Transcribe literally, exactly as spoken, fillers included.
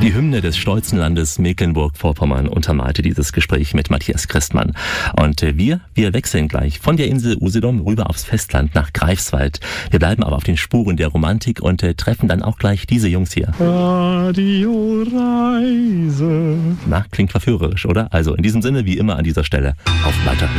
Die Hymne des stolzen Landes Mecklenburg-Vorpommern untermalte dieses Gespräch mit Matthias Christmann. Und wir, wir wechseln gleich von der Insel Usedom rüber aufs Festland nach Greifswald. Wir bleiben aber auf den Spuren der Romantik und äh, treffen dann auch gleich diese Jungs hier. Radio Reise. Na, klingt verführerisch, oder? Also in diesem Sinne, wie immer an dieser Stelle, auf weiter